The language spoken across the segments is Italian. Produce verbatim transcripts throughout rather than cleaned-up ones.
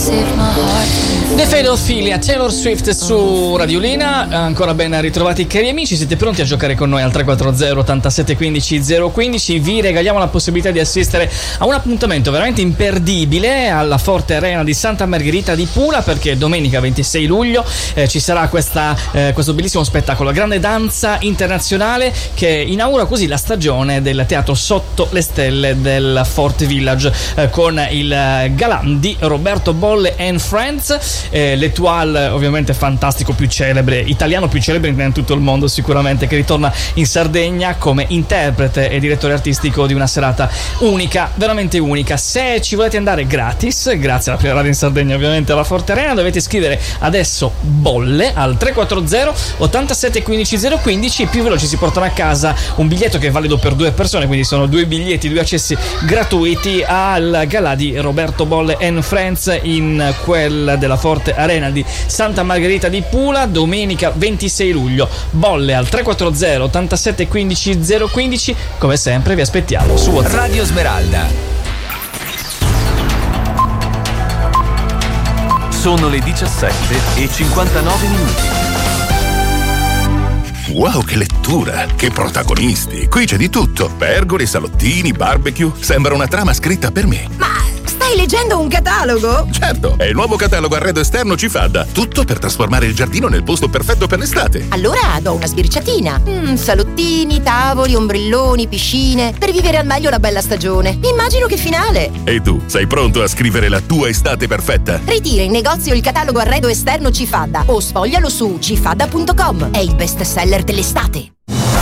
The Fade of Ophelia, Taylor Swift su Radiolina. Ancora ben ritrovati cari amici, siete pronti a giocare con noi al tre quattro zero ottantasette quindici zero quindici? Vi regaliamo la possibilità di assistere a un appuntamento veramente imperdibile alla Forte Arena di Santa Margherita di Pula, perché domenica ventisei luglio eh, ci sarà questa, eh, questo bellissimo spettacolo, grande danza internazionale, che inaugura così la stagione del teatro Sotto le Stelle del Fort Village, eh, con il galà di Roberto Bolle and Friends, eh, l'Etoile ovviamente fantastico, più celebre, italiano più celebre in tutto il mondo sicuramente, che ritorna in Sardegna come interprete e direttore artistico di una serata unica, veramente unica. Se ci volete andare gratis, grazie alla prima radio in Sardegna ovviamente alla Forte Arena, dovete scrivere adesso bolle al tre quattro zero ottantasette quindici zero quindici. Più veloci si portano a casa un biglietto che è valido per due persone, quindi sono due biglietti, due accessi gratuiti al galà di Roberto Bolle and Friends in quel della Forte Arena di Santa Margherita di Pula, domenica ventisei luglio. Bolle al tre quattro zero ottantasette quindici zero quindici. Come sempre vi aspettiamo su WhatsApp. Radio Smeralda. Sono le diciassette e cinquantanove minuti. Wow, che lettura! Che protagonisti! Qui c'è di tutto. Pergole, salottini, barbecue. Sembra una trama scritta per me. Ma stai leggendo un catalogo? Certo, è il nuovo catalogo arredo esterno Cifadda. Tutto per trasformare il giardino nel posto perfetto per l'estate. Allora do una sbirciatina. Mm, salottini, tavoli, ombrelloni, piscine. Per vivere al meglio la bella stagione. Immagino che finale. E tu, sei pronto a scrivere la tua estate perfetta? Ritira in negozio il catalogo arredo esterno Cifadda o sfoglialo su cifadda punto com. È il best seller dell'estate.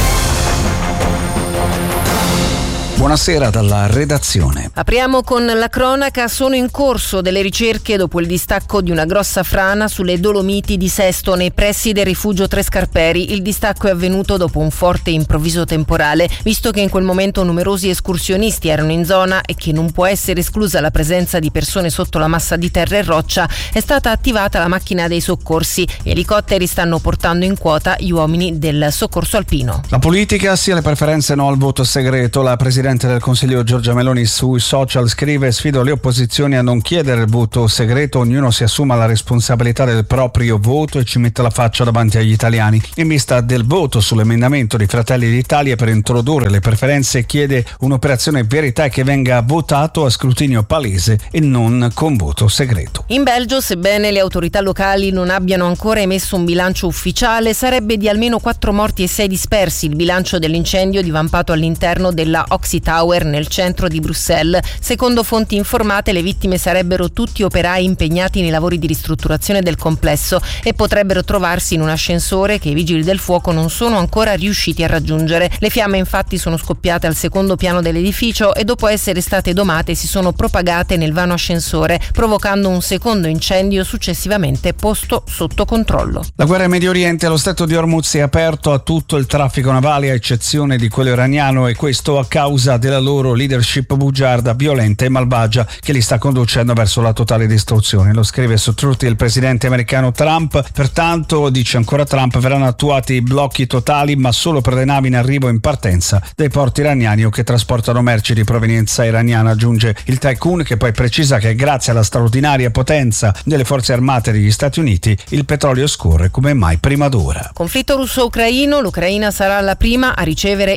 Buonasera dalla redazione. Apriamo con la cronaca. Sono in corso delle ricerche dopo il distacco di una grossa frana sulle Dolomiti di Sesto, nei pressi del rifugio Tre Scarperi. Il distacco è avvenuto dopo un forte e improvviso temporale. Visto che in quel momento numerosi escursionisti erano in zona e che non può essere esclusa la presenza di persone sotto la massa di terra e roccia, è stata attivata la macchina dei soccorsi. Gli elicotteri stanno portando in quota gli uomini del soccorso alpino. La politica, sia le preferenze no al voto segreto. La Presidente del Consiglio Giorgia Meloni sui social scrive: sfido le opposizioni a non chiedere il voto segreto, ognuno si assuma la responsabilità del proprio voto e ci metta la faccia davanti agli italiani. In vista del voto sull'emendamento di Fratelli d'Italia per introdurre le preferenze, chiede un'operazione verità e che venga votato a scrutinio palese e non con voto segreto. In Belgio, sebbene le autorità locali non abbiano ancora emesso un bilancio ufficiale, sarebbe di almeno quattro morti e sei dispersi il bilancio dell'incendio divampato all'interno della Oxy Tower nel centro di Bruxelles. Secondo fonti informate, le vittime sarebbero tutti operai impegnati nei lavori di ristrutturazione del complesso e potrebbero trovarsi in un ascensore che i vigili del fuoco non sono ancora riusciti a raggiungere. Le fiamme infatti sono scoppiate al secondo piano dell'edificio e dopo essere state domate si sono propagate nel vano ascensore, provocando un secondo incendio successivamente posto sotto controllo. La guerra in Medio Oriente, lo stretto di Hormuz è aperto a tutto il traffico navale a eccezione di quello iraniano, e questo a causa della loro leadership bugiarda, violenta e malvagia che li sta conducendo verso la totale distruzione. Lo scrive su Truth il presidente americano Trump. Pertanto, dice ancora Trump, verranno attuati blocchi totali ma solo per le navi in arrivo e in partenza dai porti iraniani o che trasportano merci di provenienza iraniana, aggiunge il tycoon, che poi precisa che grazie alla straordinaria potenza delle forze armate degli Stati Uniti il petrolio scorre come mai prima d'ora. Conflitto russo-ucraino, l'Ucraina sarà la prima a ricevere